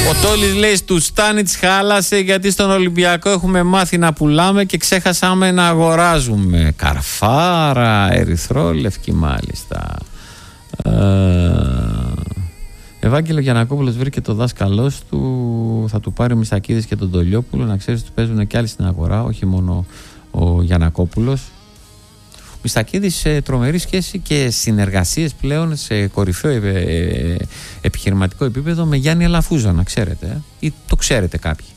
Ο Τόλης λέει του Στάνιτς χάλασε γιατί στον Ολυμπιακό έχουμε μάθει να πουλάμε και ξέχασαμε να αγοράζουμε. Καρφάρα, ερυθρόλευκη μάλιστα. Ευάγγελο Γιαννακόπουλος βρήκε το δάσκαλός του. Θα του πάρει ο Μιστακίδης και τον Τολιόπουλο. Να ξέρεις ότι παίζουν και άλλοι στην αγορά, όχι μόνο ο Γιαννακόπουλος. Ο Μιστακίδης σε τρομερή σχέση και συνεργασίες πλέον σε κορυφαίο επιχειρηματικό επίπεδο με Γιάννη Αλαφούζο, να ξέρετε. Ή το ξέρετε κάποιοι.